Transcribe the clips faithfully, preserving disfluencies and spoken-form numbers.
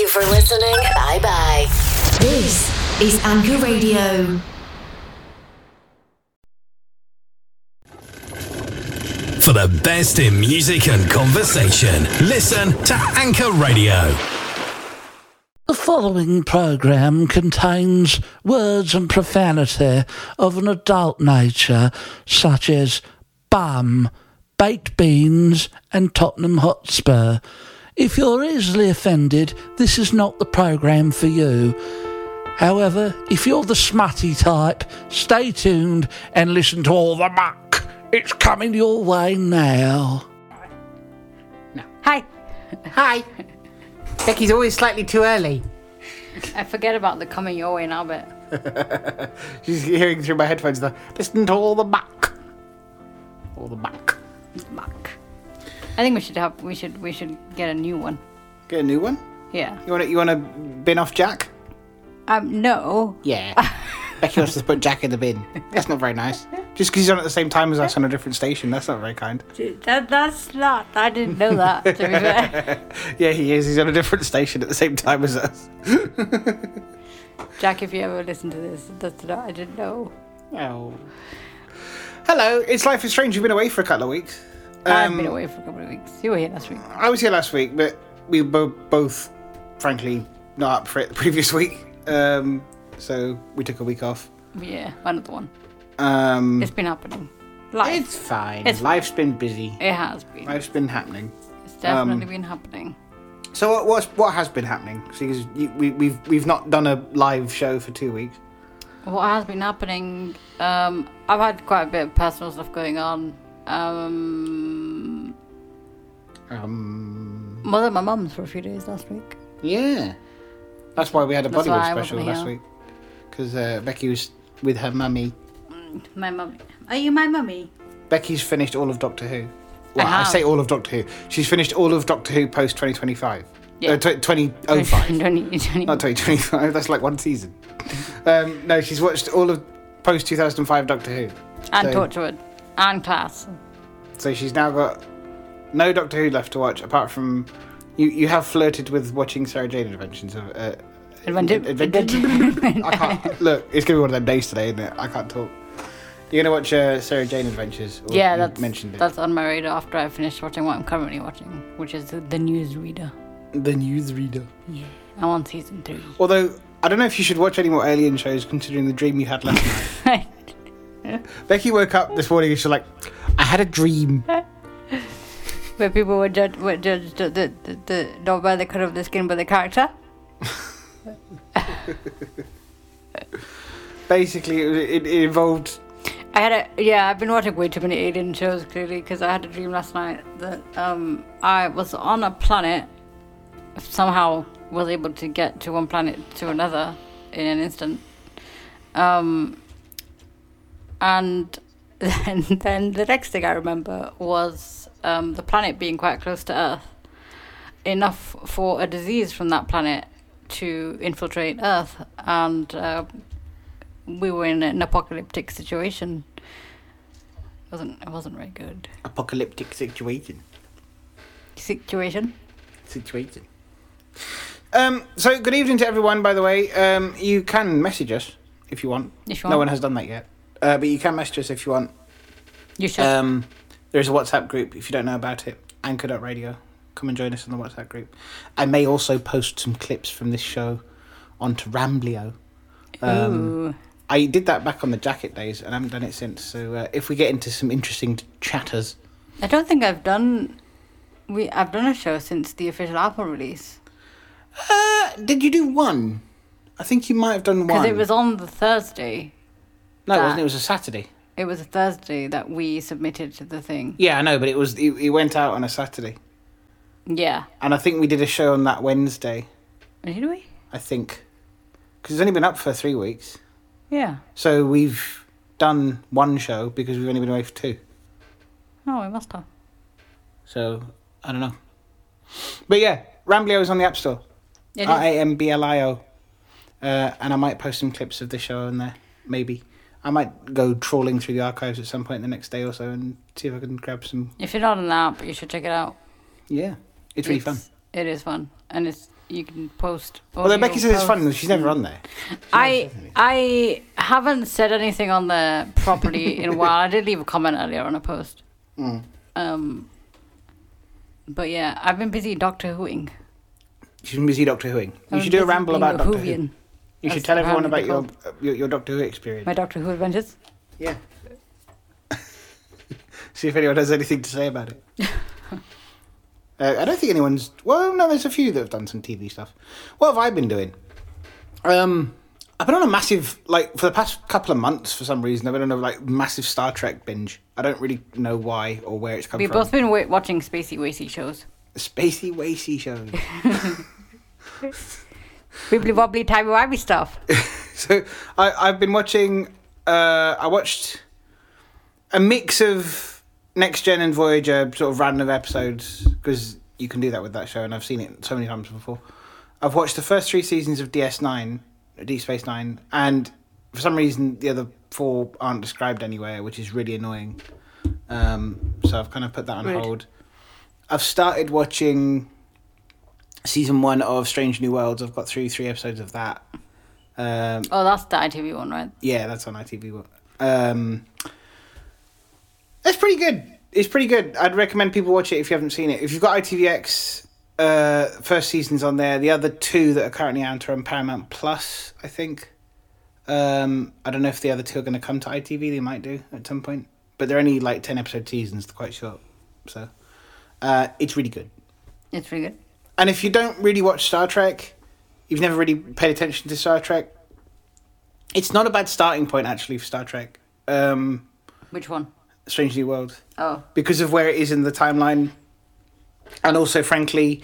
for listening. Bye-bye. This is Anchor Radio. For the best in music and conversation, listen to Anchor Radio. The following programme contains words and profanity of an adult nature, such as bum, baked beans and Tottenham Hotspur. If you're easily offended, this is not the programme for you. However, if you're the smutty type, stay tuned and listen to all the muck. It's coming your way now. No. Hi. Hi. Becky's always slightly too early. I forget about the coming your way now bit. She's hearing through my headphones the listen to all the muck. All the muck. Muck. I think we should have we should we should get a new one. Get a new one? Yeah. You want to you want to bin off Jack? Um no. Yeah. Becky wants to put Jack in the bin. That's not very nice. Just because he's on at the same time as us on a different station, that's not very kind. That, that's not. I didn't know that, to be fair. Yeah, he is. He's on a different station at the same time as us. Jack, if you ever listen to this, that's not. I didn't know. Oh. Hello, it's Life is Strange. You've been away for a couple of weeks. Um, I've been away for a couple of weeks. You were here last week. I was here last week, but we were both, frankly, not up for it the previous week. Um, so we took a week off. Yeah, another one. Um, it's been happening. Life. It's fine. It's Life's been busy. It has been. Life's been happening. It's definitely um, been happening. So what what's, what has been happening? Because we we've we've not done a live show for two weeks. What has been happening? Um, I've had quite a bit of personal stuff going on. Um, um, was at my mum's for a few days last week. Yeah, that's why we had a That's Bollywood special last week. Because uh, Becky was with her mummy. My mummy. Are you my mummy? Becky's finished all of Doctor Who. Well, I, I say all of Doctor Who. She's finished all of Doctor Who post twenty twenty-five. Yeah. Uh, tw- twenty oh five. twenty, twenty. Not twenty twenty-five. That's like one season. um, no, she's watched all of post two thousand five Doctor Who. And so, Torchwood. And Class. So she's now got no Doctor Who left to watch, apart from... You, you have flirted with watching Sarah Jane Adventures. Uh, Adventure. Adventure. I can't... Look, it's going to be one of them days today, isn't it? I can't talk. You're going to watch uh, Sarah Jane Adventures? Or Yeah, you that's, mentioned it. that's on my radar after I finished watching what I'm currently watching, which is The, the Newsreader. The Newsreader. Yeah. I'm on season three. Although, I don't know if you should watch any more Alien shows, considering the dream you had last night. Becky woke up this morning and she's like, I had a dream. Where people would judge, would judge the, the, the, the, not by the colour of the skin, but the character. Basically, it, it involved... I had a yeah. I've been watching way too many alien shows clearly because I had a dream last night that um I was on a planet, somehow was able to get to one planet to another in an instant, um, and then then the next thing I remember was um the planet being quite close to Earth, enough for a disease from that planet to infiltrate Earth, and uh, we were in an apocalyptic situation. It wasn't it wasn't very good. Apocalyptic situation. Situation? Situation. Um, so, good evening to everyone, by the way. Um, you can message us if you want. If you want. No one has done that yet. Uh, but you can message us if you want. You should. Um, there's a WhatsApp group, if you don't know about it. Anchor dot radio. Come and join us in the WhatsApp group. I may also post some clips from this show onto Ramblio. Um, Ooh. I did that back on the Jacket days, and I haven't done it since. So uh, if we get into some interesting chatters... I don't think I've done... We I've done a show since the official Apple release. Uh, did you do one? I think you might have done one. Because it was on the Thursday. No, it that- wasn't. It was a Saturday. It was a Thursday that we submitted to the ththing. Yeah, I know, but it was it, it went out on a Saturday. Yeah. And I think we did a show on that Wednesday. Did we? I think. Because it's only been up for three weeks. Yeah. So we've done one show because we've only been away for two. Oh, we must have. So, I don't know. But yeah, Ramblio is on the App Store. It is. R A M B L I O. Uh, and I might post some clips of the show on there, maybe. I might go trawling through the archives at some point the next day or so and see if I can grab some... If you're not on the app, you should check it out. Yeah, it's really fun. It is fun. And it's you can post. Although Becky says it's posts. fun, she's never on there. I I haven't said anything on there properly in a while. I did leave a comment earlier on a post. Mm. Um, but yeah, I've been busy Doctor Whoing. She's been busy Doctor Whoing. You I've should been do a busy ramble being about a Doctor Whovian. Who. You should That's tell everyone apparently about your, called. your your Doctor Who experience. My Doctor Who adventures. Yeah. See if anyone has anything to say about it. uh, I don't think anyone's... Well, no, there's a few that have done some T V stuff. What have I been doing? Um, I've been on a massive... Like, for the past couple of months, for some reason, I've been on a, like, massive Star Trek binge. I don't really know why or where it's come We've from. both been wa- watching Spacey Wacy shows. Spacey Wacy shows. Wibbly wobbly, timey wimey stuff. So, I, I've been watching... Uh, I watched a mix of Next Gen and Voyager sort of random episodes, because you can do that with that show, and I've seen it so many times before. I've watched the first three seasons of D S nine, Deep Space Nine, and for some reason the other four aren't described anywhere, which is really annoying. Um, so I've kind of put that on Rude. hold. I've started watching season one of Strange New Worlds. I've got through three episodes of that. Um, Oh, that's the I T V one, right? yeah, that's on I T V. Um, it's pretty good. It's pretty good. I'd recommend people watch it if you haven't seen it. If you've got I T V X, uh, first season's on there. The other two that are currently out are on Paramount Plus, I think. Um, I don't know if the other two are going to come to I T V. They might do at some point. But they're only like ten episode seasons. They're quite short. So uh, it's really good. It's pretty good. And if you don't really watch Star Trek, you've never really paid attention to Star Trek, it's not a bad starting point, actually, for Star Trek. Um, Which one? Strange New World. Oh. Because of where it is in the timeline. And also, frankly,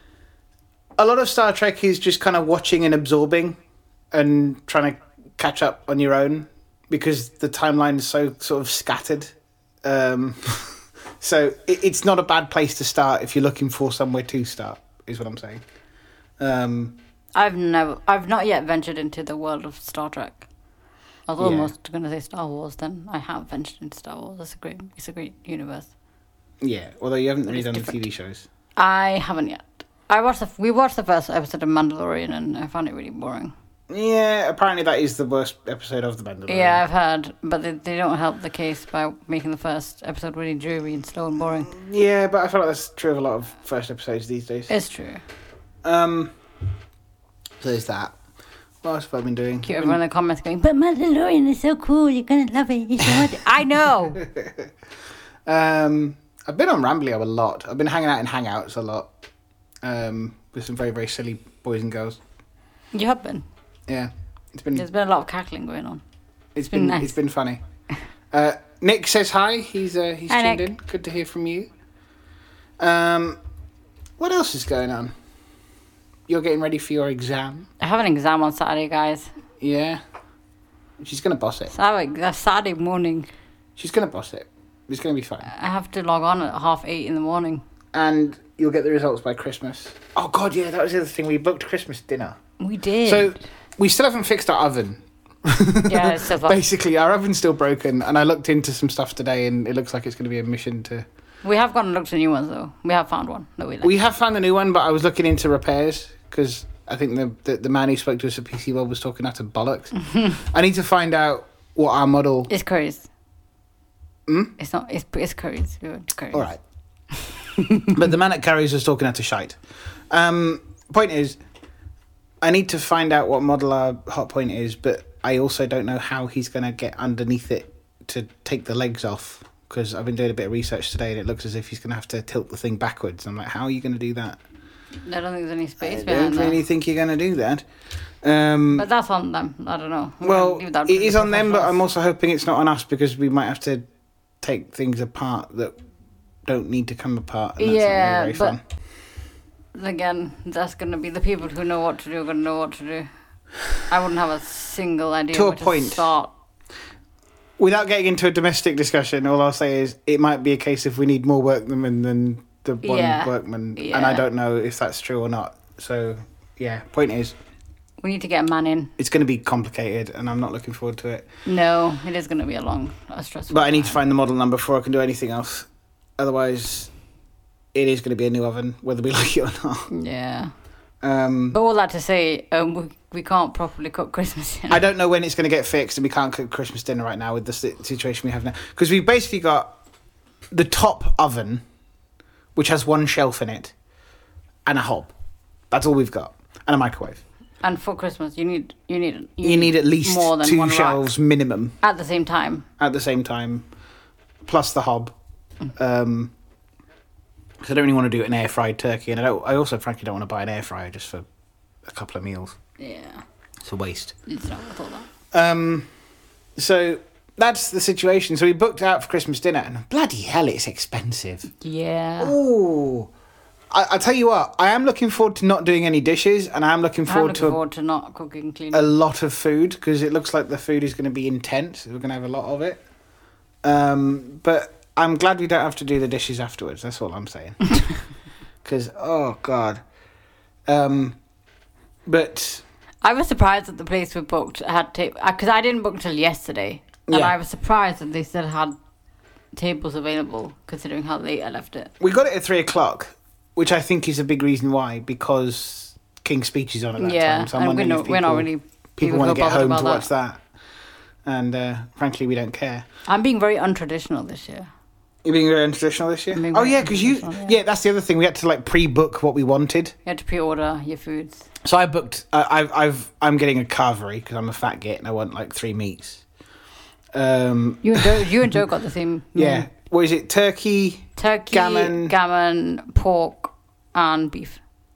a lot of Star Trek is just kind of watching and absorbing and trying to catch up on your own, because the timeline is so sort of scattered. Um, so it, it's not a bad place to start if you're looking for somewhere to start, is what I'm saying. Um, I've never, I've not yet ventured into the world of Star Trek. I was Yeah. almost going to say Star Wars. Then I have ventured into Star Wars. It's a great, it's a great universe. yeah, although you haven't really It's done the different. T V shows. I haven't yet. I watched the, we watched the first episode of Mandalorian, and I found it really boring. Yeah, apparently that is the worst episode of The Mandalorian. Yeah, I've heard, but they, they don't help the case by making the first episode really dreary and slow and boring. Yeah, but I feel like that's true of a lot of first episodes these days. It's true. Um, so there's that. What else have I been doing? Cute everyone in the comments going, but Mandalorian is so cool, you're gonna love it. You should watch it. I know. Um, I've been on Ramblio a lot. I've been hanging out in Hangouts a lot. Um, with some very, very silly boys and girls. You have been. Yeah, it's been There's been a lot of cackling going on. it's been been nice. it's been funny. Uh, Nick says hi. He's uh, he's Hi, tuned Nick. in. Good to hear from you. Um, what else is going on? You're getting ready for your exam. I have an exam on Saturday, guys. Yeah, she's gonna boss it. So I have a, a Saturday morning. She's gonna boss it. It's gonna be fine. I have to log on at half eight in the morning. And you'll get the results by Christmas. Oh God, yeah, that was the other thing. We booked Christmas dinner. We did. So we still haven't fixed our oven. yeah, it's so fun. Basically, our oven's still broken, and I looked into some stuff today, and it looks like it's going to be a mission to. We have gone and looked at new ones though. We have found one that we like. We have found a new one, but I was looking into repairs because I think the, the the man who spoke to us at P C World was talking utter bollocks. I need to find out what our model. It's Curry's. Hmm? It's not. It's it's Curry's. We went to Curry's. All right. But the man at Curry's was talking utter shite. Um, point is, I need to find out what model our hot point is, but I also don't know how he's going to get underneath it to take the legs off, because I've been doing a bit of research today and it looks as if he's going to have to tilt the thing backwards. I'm like, how are you going to do that? I don't think there's any space I behind don't really that. think you're going to do that. Um, But that's on them. I don't know. We're well, gonna leave that it to is the on them, but I'm professionals. also hoping it's not on us, because we might have to take things apart that don't need to come apart. And that's Yeah, not really very but- fun. Again, that's going to be the people who know what to do are going to know what to do. I wouldn't have a single idea To a where point. to start. Without getting into a domestic discussion, all I'll say is it might be a case if we need more workmen than the one Yeah. workman, and I Yeah. don't know if that's true or not. So, yeah, point is, We need to get a man in. it's going to be complicated, and I'm not looking forward to it. No, it is going to be a long, a stressful. But I need to time. find the model number before I can do anything else. Otherwise, it is going to be a new oven, whether we like it or not. Yeah. Um, But all that to say, um, we, we can't properly cook Christmas dinner. I don't know when it's going to get fixed, and we can't cook Christmas dinner right now with the si- situation we have now. Because we've basically got the top oven, which has one shelf in it, and a hob. That's all we've got, and a microwave. And for Christmas, you need you need You, you need at least more than two one shelves rack minimum at the same time. at the same time, plus the hob. Um, because I don't really want to do an air fried turkey, and I don't. I also frankly don't want to buy an air fryer just for a couple of meals. Yeah, It's a waste. it's not worth all that. Um, so that's the situation. So we booked out for Christmas dinner, and bloody hell, it's expensive. Yeah, Ooh. I, I tell you what, I am looking forward to not doing any dishes, and I am looking I'm forward looking to a, forward to not cooking clean. a lot of food, because it looks like the food is going to be intense. We're going to have a lot of it. Um, but I'm glad we don't have to do the dishes afterwards. That's all I'm saying. Because, oh, God. Um, but... I was surprised that the place we booked had tables, because I didn't book till yesterday, and Yeah. I was surprised that they still had tables available, considering how late I left it. We got it at three o'clock, which I think is a big reason why, because King's Speech is on at that Yeah, time. So I'm and we're wondering not, if we're not people- really People want to get bothered home about to watch that. And uh, frankly, we don't care. I'm being very untraditional this year. You're being very untraditional this year? I'm being Oh, very yeah, because you... untraditional, Yeah. yeah. that's the other thing. We had to, like, pre-book what we wanted. You had to pre-order your foods. So I booked... Uh, I've, I've, I'm getting a carvery, because I'm a fat git, and I want, like, three meats. Um, You and Joe, you and Joe got the same. yeah. meal. What is it? Turkey... Turkey, Gammon. gammon, pork, and beef.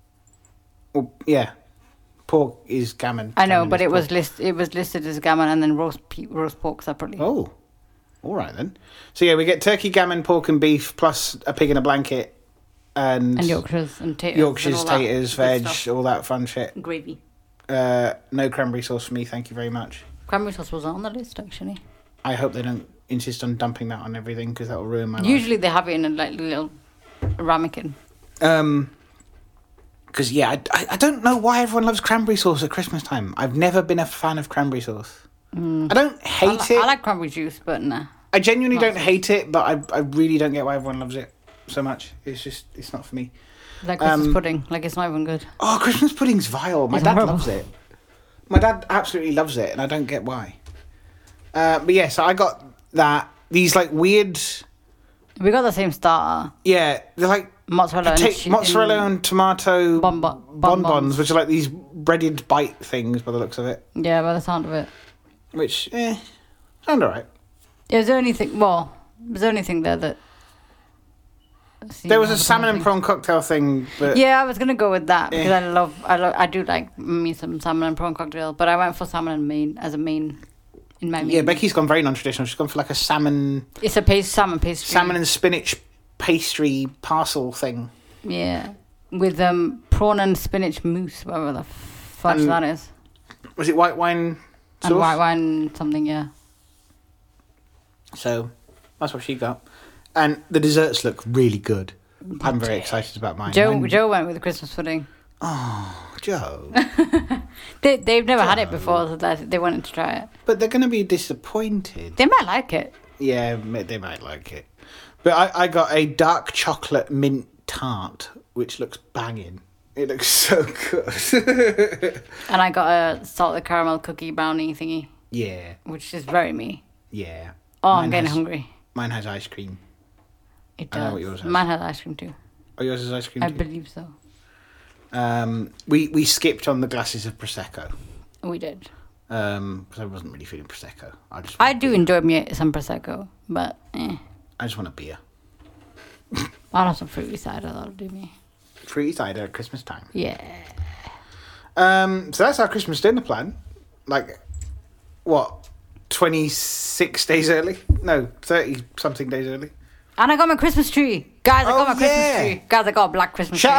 Well, yeah. Pork is gammon. I know, Gammon but is it was pork. list it was listed as gammon and then roast pe- roast pork separately. Oh, all right then. So yeah, we get turkey, gammon, pork, and beef, plus a pig in a blanket, and And Yorkshires and taters. Yorkshire's, and all that taters, good veg, stuff. all that fun shit. Gravy. Uh, no cranberry sauce for me, thank you very much. Cranberry sauce was on the list actually. I hope they don't insist on dumping that on everything, because that will ruin my Usually they have it in a like little ramekin. life. Um, because yeah, I, I I don't know why everyone loves cranberry sauce at Christmas time. I've never been a fan of cranberry sauce. I don't hate I, li- it. I like cranberry juice, but nah. I genuinely Not don't so. hate it, but I I really don't get why everyone loves it so much. It's just it's not for me. Like Christmas Um, pudding. Like it's not even good. Oh, Christmas pudding's vile. My It's dad horrible. loves it. My dad absolutely loves it, and I don't get why. Uh, but yeah, so I got that. These like weird, We got the same starter. yeah, they're like Mozzarella and pota- cheese. mozzarella and tomato Bon- bon- bonbons, bonbons. which are like these breaded bite things by the looks of it. Yeah, by the sound of it. Which, eh, sound alright. Is there anything? Well, was there anything there that? There was a salmon and prawn cocktail thing, but Yeah, I was gonna go with that because Eh. I love, I love, I do like me some salmon and prawn cocktail, but I went for salmon and main as a main in my main. yeah, Becky's gone very non-traditional. She's gone for like a salmon, It's a paste salmon pastry. salmon and spinach pastry parcel thing. Yeah, with um prawn and spinach mousse, whatever the fudge And that is, Was it white wine sauce? and white wine something. Yeah. So that's what she got. And the desserts look really good. I'm very excited about mine. Joe Mine- Joe went with the Christmas pudding. Joe. They they've never had it before, so that they wanted to try it. But they're going to be disappointed. They might like it. Yeah, ma- they might like it. But I, I got a dark chocolate mint tart, which looks banging. It looks so good. And I got a salted caramel cookie brownie thingy, yeah, which is very me. yeah. Oh, Mine I'm getting has- hungry. Mine has ice cream. It I know does. what yours has. Mine has ice cream too. Oh, yours has ice cream I too? believe so. Um, we, we skipped on the glasses of Prosecco. We did. Um, because I wasn't really feeling Prosecco. I just I do enjoy me some prosecco, but eh. I just want a beer. I'll have some fruity cider. That'll do me. Fruity cider at Christmas time. Yeah. Um, so that's our Christmas dinner plan. Like, what, twenty-six days early? No, thirty something days early. And I got my Christmas tree, guys. I got Oh, my Christmas yeah. tree, guys. I got a black Christmas Shout tree.